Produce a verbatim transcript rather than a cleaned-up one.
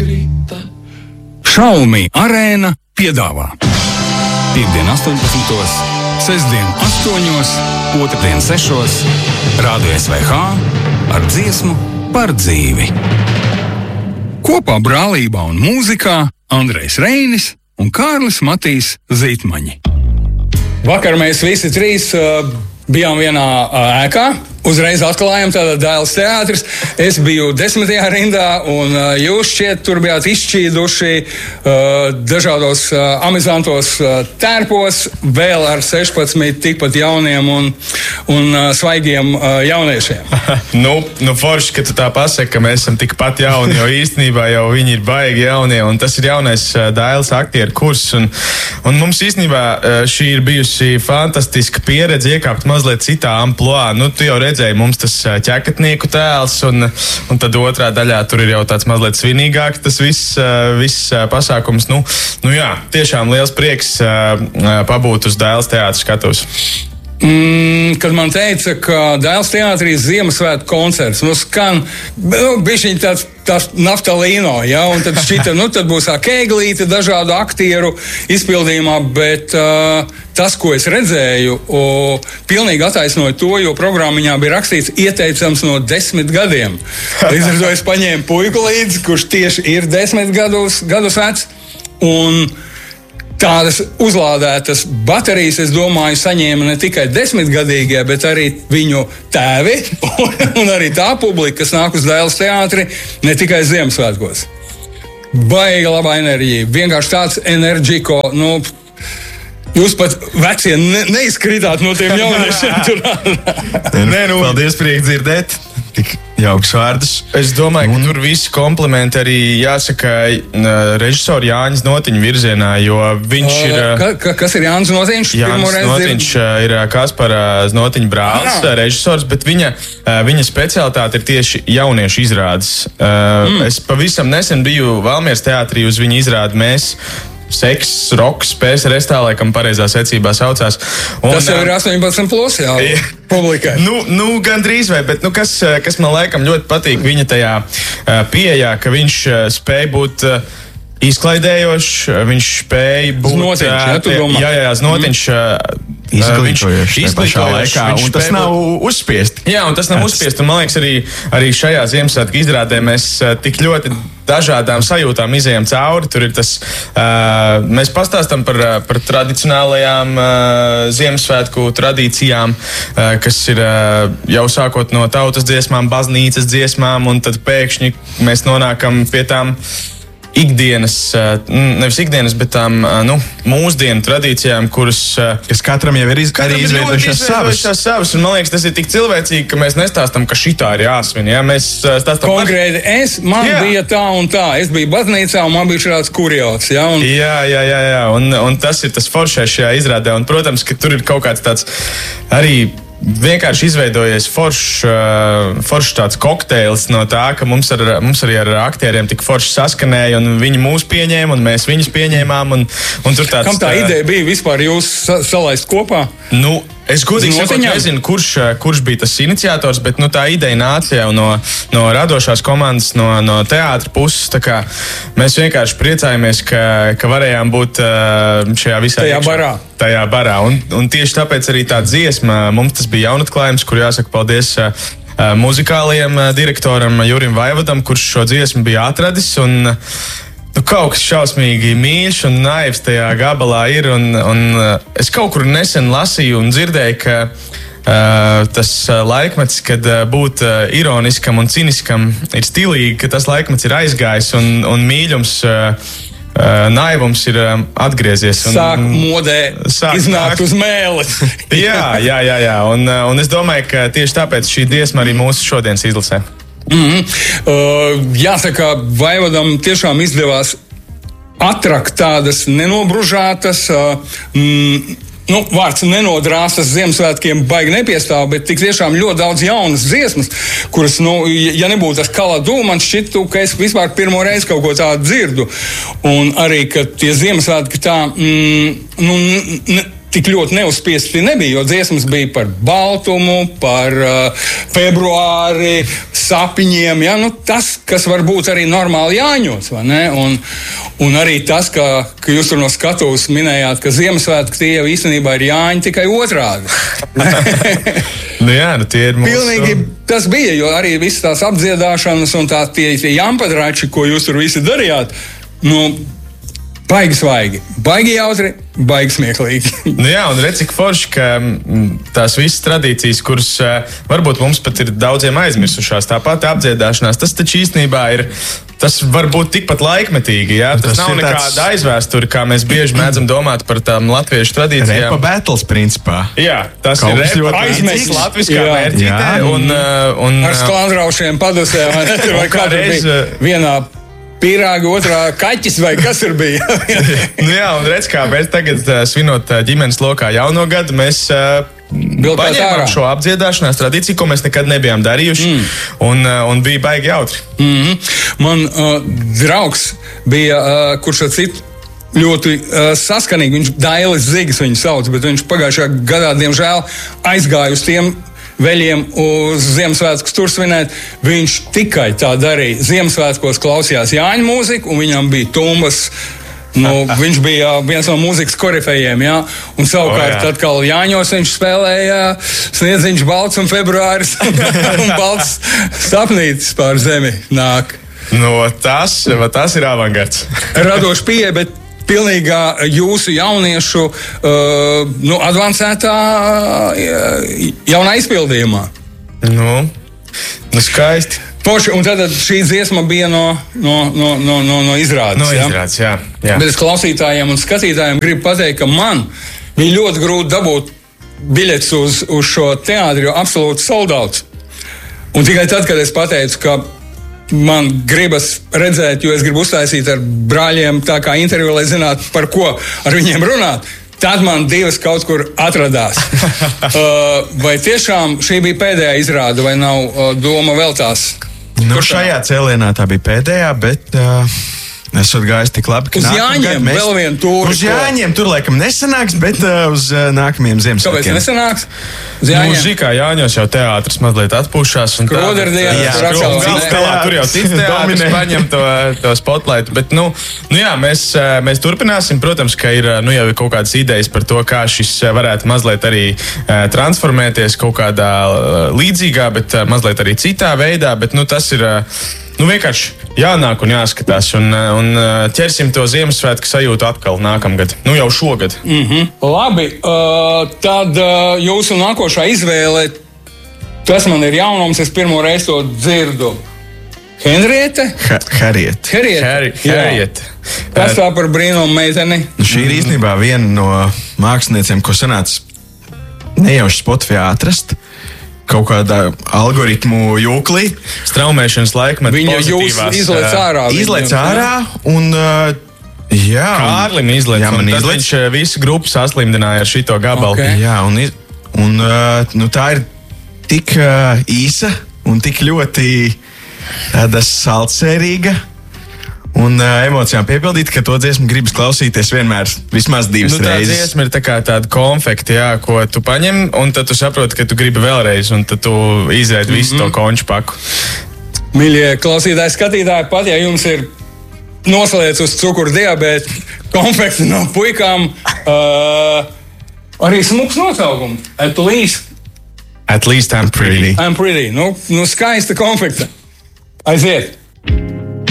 krita. Šaumī arēna piedāvā Piektdien astoņpadsmitos, sestdien astoņos, otrdien sešos, Rādio S V H ar dziesmu par dzīvi. Kopā brālībā un mūzikā Andrejs Reinis un Kārlis Matīs Zītmaņi. Vakar mēs visi trīs uh, bijām vienā uh, ēkā. Uzreiz atklājām tātad Dailes teātris. Es biju desmitajā rindā, un uh, jūs šķiet tur bijāt izšķīduši uh, dažādos uh, amizantos uh, tērpos, vēl ar sešpadsmit tikpat jauniem un, un uh, svaigiem uh, jauniešiem. nu, nu forši, ka tu tā pasaki, ka mēs esam tikpat jauni, jo īstenībā jau viņi ir baigi jaunie, un tas ir jaunais uh, Dailes aktieru kurs, un, un mums īstenībā uh, šī ir bijusi fantastiska pieredze iekāpt mazliet citā amploā. Nu, tu jau redzēji, mums tas ķekatnieku tēls, un, un tad otrā daļā tur ir jau tāds mazliet svinīgāk tas viss, viss pasākums. Nu, nu jā, tiešām liels prieks pabūt uz Dailes teātra skatuves. Mm, kad man teica, ka Dailes teātrī Ziemassvētku koncerts, nu skan, nu, bišķiņ tāds, tāds naftalīno, ja, un tad šķita, nu, tad būs tā kēglīte dažādu aktieru izpildījumā, bet uh, tas, ko es redzēju, o, pilnīgi attaisnoja to, jo programmiņā bija rakstīts ieteicams no desmit gadiem. Līdz ar to es paņēmu puiku līdzi, kurš tieši ir desmit gadus, gadus vecs, un tādas uzlādētas baterijas, es domāju, saņēma ne tikai desmitgadīgie, bet arī viņu tēvi un, un arī tā publika, kas nāk uz Dailes teātri, ne tikai Ziemassvētkos. Baiga labā enerģija, vienkārši tāds enerģiko, nu, jūs pat vecie ne, neizkritāt no tiem jauniešiem tur. Nē, nu, paldies, prieks dzirdēt. Tik jauks vārdus. Es domāju, un... ka tur visi komplimenti arī jāsaka režisoru Jānis Notiņa virzienā, jo viņš ir... Ka, ka, kas ir Jānis Notiņš? Jānis Notiņš ir Kaspara Notiņa brālis, ah. režisors, bet viņa, viņa specialitāte ir tieši jauniešu izrādes. Mm. Es pavisam nesen biju Valmieras teātrī uz viņa izrādi Mēs. Seks, roks, P S R S, tā laikam pareizā secībā saucās. Un, tas jau ir astoņpadsmit plus, jā, publikai. Nu, nu gandrīz vai, bet nu, kas, kas man laikam ļoti patīk viņa tajā pieejā, ka viņš spēj būt izklaidējošs, viņš spēja būt... Znotiņš, jā, tu domā? Jā, jā, Znotiņš... Mm. Izglītojuši tajā pašā laikā, un tas nav uzspiest. Jā, un tas nav uzspiest, un man liekas arī, arī šajā Ziemassvētku izrādē mēs tik ļoti dažādām sajūtām izejam cauri. Tur ir tas, uh, mēs pastāstam par, par tradicionālajām uh, Ziemassvētku tradīcijām, uh, kas ir uh, jau sākot no tautas dziesmām, baznīcas dziesmām, un tad pēkšņi mēs nonākam pie tām ikdienas, nevis ikdienas, bet tām, nu, mūsdienu tradīcijām, kuras... Kas katram jau ir iz, arī izveidojušās savas. savas. Un man liekas, tas ir tik cilvēcīgi, ka mēs nestāstam, ka šitā ir jāsvin. Ja? Mēs stāstam... Konkrēti, es, man jā. bija tā un tā. Es biju baznīcā un man bija šāds kuriots. Ja? Un... Jā, jā, jā, jā. Un, un tas ir tas foršais šajā izrādē. Un, protams, ka tur ir kaut kāds tāds arī... Vienkārši izveidojies foršs forš tāds kokteils no tā, ka mums, ar, mums arī ar aktieriem tik forši saskanēja, un viņi mūs pieņēma, un mēs viņus pieņēmām. Un, un tur tāds, kam tā ideja bija vispār jūs salaist kopā? Nu, es godīgi sakot, nezinu, kurš, kurš bija tas iniciators, bet nu, tā ideja nāca jau no, no radošās komandas, no, no teātra puses. Tā kā mēs vienkārši priecājamies, ka, ka varējām būt šajā visā tajā barā. Tajā barā. Un, un tieši tāpēc arī tā dziesma, mums tas bija jaunatklājums, kur jāsaka paldies uh, muzikālajiem uh, direktoram Jurim Vaivadam, kurš šo dziesmu bija atradis. Un, nu, kaut kas šausmīgi mīļš un naivs tajā gabalā ir. Un, un, uh, es kaut kur nesen lasīju un dzirdēju, ka uh, tas laikmets, kad uh, būt uh, ironiskam un ciniskam ir stilīgi, ka tas laikmets ir aizgājis un, un mīļums... Uh, Uh, naivums ir um, atgriezies. Un, sāk modē sāk, iznākt uz mēles. jā, jā, jā, jā. Un, uh, un es domāju, ka tieši tāpēc šī dziesma arī mūsu šodienas izlasē. Mm-hmm. Uh, jāsaka, Vaivadam tiešām izdevās atrakt tādas nenobružātas, uh, mm, nu, vārds nenodrāstas Ziemassvētkiem baigi nepiestāv, bet tik tiešām ļoti daudz jaunas dziesmas, kuras, nu, ja nebūtu tas Kaladu, man šķitu, ka es vispār pirmo reizi kaut ko tādu dzirdu. Un arī, ka tie Ziemassvētki tā, mm, nu, ne, tik ļoti neuzspiesti nebija, jo dziesmas bija par baltumu, par uh, februāri, sapņiem. Ja? Nu, tas, kas var būt arī normāli Jāņos, vai ne? Un, un arī tas, ka, ka jūs tur no skatuves minējāt, ka Ziemassvētku tie jau īstenībā ir Jāņi tikai otrādi. Nu jā, nu tie ir mūsu... Pilnīgi tas bija, jo arī visas tās apdziedāšanas un tā, tie, tie jampadrači, ko jūs tur visi darījāt, nu, baigi svaigi, baigi jautri, baigi smieklīgi. Nu jā, un redz, cik forši, ka tās visas tradīcijas, kuras varbūt mums pat ir daudziem aizmirsušās, tāpat apdziedāšanās, tas taču īstenībā ir, tas var būt tikpat laikmetīgi, jā? Tas, tas nav nekāda tāds... aizvēsture, kā mēs bieži mēdzam domāt par tām latviešu tradīcijām. Repa battles, principā. Jā, tas Kaut ir repa aizmests latviskā mērķītē. Un, un, ar sklandraušiem padusē, vai ne? Tur vai kādreiz vienā pīrāga, otrā kaķis vai kas tur bija. Nu jā, un redz, kā mēs tagad svinot ģimenes lokā jauno gadu, mēs paņēmām šo apdziedāšanās tradīciju, ko mēs nekad nebijām darījuši, mm. un, un bija baigi jautri. Mm-hmm. Man uh, draugs bija, uh, kurš ar citu ļoti uh, saskanīgi, viņš Dailis Zigas viņu sauc, bet viņš pagājušajā gadā, diemžēl, aizgāja uz tiem veļiem uz Ziemassvētkus tur svinēt. Viņš tikai tā darīja. Ziemassvētkos klausījās Jāņu mūziku, un viņam bija tumbas. Nu, viņš bija viens no mūzikas korifejiem, jā. Un savukārt, oh, atkal Jāņos viņš spēlēja Sniedziņš balts un februāris un balts sapnītis pār zemi nāk. No tas, tas ir avangards. Radoši pieeja, bet pilnīgā jūsu jauniešu uh, nu, advancētā uh, jaunā izpildījumā. Nu, nu skaisti. Poši, un tad šī dziesma bija no, no, no, no, no, no izrādes. No izrādes, jā. jā. Bet es klausītājiem un skatītājiem gribu pateikt, ka man bija ļoti grūti dabūt biļetes uz, uz šo teātri, jo absolūti soldauts. Un tikai tad, kad es pateicu, ka man gribas redzēt, jo es gribu uztaisīt ar brāļiem tā kā interviju, lai zinātu, par ko ar viņiem runāt, tad man divas kaut kur atradās. uh, vai tiešām šī bija pēdējā izrāde, vai nav uh, doma vēl tās? Nu, šajā cēlienā tā bija pēdējā, bet uh, esot gājis tik labi, ka uz Jāņiem mēs... vēl vienu tūri. Uz Jāņiem tur laikam nesanāks, bet uh, uz uh, nākamajiem Ziemassvētkiem. Kāpēc nesanāks? Uz Jāņiem. Nu, Žikā Jāņos jau teātris mazliet atpūšās. Skroderdienas. Jā, Skroderdienas. Tur jau cits teātris paņem to, to spotlightu. Bet, nu, nu jā, mēs, mēs turpināsim. Protams, ka ir, nu, jau ir kaut kādas idejas par to, kā šis varētu mazliet arī uh, transformēties kaut kādā uh, līdzīgā, bet uh, mazliet arī citā veidā. Bet, nu, tas ir... Uh, Nu, vienkārši jānāk un jāskatās, un, un ķersim to Ziemassvētku sajūtu atkal nākamgad. Nu, jau šogad. Mm-hmm. Labi, uh, tad uh, jūsu nākošā izvēle, tas man ir jaunums, es pirmo reizi to dzirdu. Henriete? Harriete. Harriete. Kas tā par brīnumu meiteni? Nu, šī ir īstenībā viena no māksliniecēm, ko sanāca nejauši Spotify atrast. Kaut kādā algoritmu jūklī. Straumēšanas laikmetā. Viņa jūs izlaic ārā. Izlaic ārā un, jā. Kārlim izlaic. Jā, man izlaic. Viņš visu grupu saslimdināja ar šito gabalu. Okay. Jā, un, un nu, tā ir tik īsa un tik ļoti tāda saldsērīga un uh, emocijām piepildīta, ka to dziesmu gribas klausīties vienmēr vismaz divas nu, tā reizes. Tā dziesma ir tā kā tāda konfekta, jā, ko tu paņem, un tad tu saproti, ka tu gribi vēlreiz, un tad tu izēd mm-hmm. visu to konču paku. Mīļie klausītāji, skatītāji, pat ja jums ir noslēdz uz cukuru diabētu, konfekti no puikām, uh, arī smuks nosaukums. At least. At least I'm pretty. I'm pretty. Nu, nu skaista konfekta. Aiziet.